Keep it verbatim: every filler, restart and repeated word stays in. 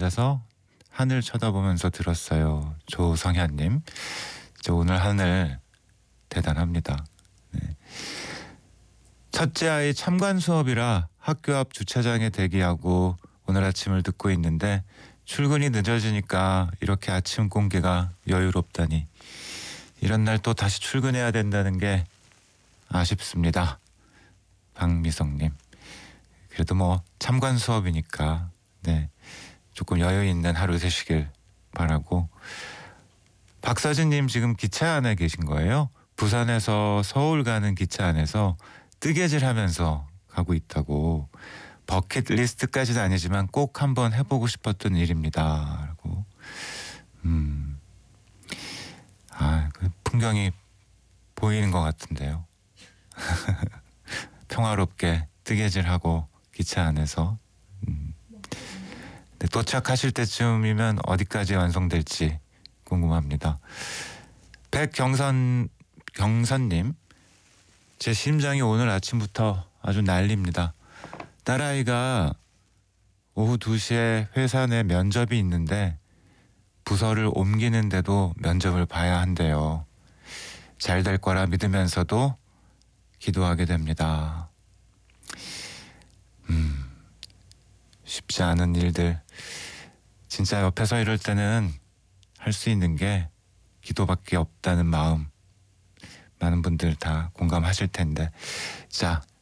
앉아서 하늘 쳐다보면서 들었어요. 조성현님. 저 오늘 하늘 대단합니다. 네. 첫째 아이 참관 수업이라 학교 앞 주차장에 대기하고 오늘 아침을 듣고 있는데 출근이 늦어지니까 이렇게 아침 공기가 여유롭다니. 이런 날 또 다시 출근해야 된다는 게 아쉽습니다. 박미성님. 그래도 뭐 참관 수업이니까 네 조금 여유 있는 하루 되시길 바라고. 박서진님 지금 기차 안에 계신 거예요? 부산에서 서울 가는 기차 안에서 뜨개질하면서 가고 있다고. 버킷리스트까지는 아니지만 꼭 한번 해보고 싶었던 일입니다. 라고. 음, 아, 그 풍경이 보이는 것 같은데요. 평화롭게 뜨개질하고 기차 안에서. 음. 네, 도착하실 때쯤이면 어디까지 완성될지 궁금합니다. 백경선 경선님, 제 심장이 오늘 아침부터 아주 난립니다. 딸아이가 오후 두 시에 회사 내 면접이 있는데 부서를 옮기는데도 면접을 봐야 한대요. 잘 될 거라 믿으면서도 기도하게 됩니다. 음, 쉽지 않은 일들. 진짜 옆에서 이럴 때는 할 수 있는 게 기도밖에 없다는 마음 많은 분들 다 공감하실 텐데. 자,